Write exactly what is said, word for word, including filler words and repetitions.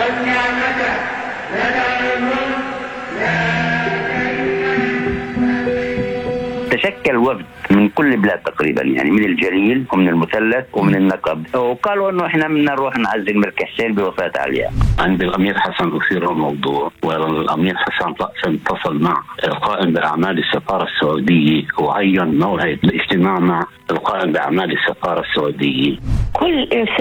والنعمة لنا الملك لا تشكل وفد من كل بلاد تقريبا، يعني من الجليل ومن المثلث ومن النقب، وقالوا انه احنا بدنا نروح نعزي الملك حسين بوفاة علياء. عند الامير حسن اثير الموضوع، والامير حسن رأسا اتصل مع القائم باعمال السفاره السعوديه وعين موعد الاجتماع مع القائم باعمال السفاره السعوديه. كل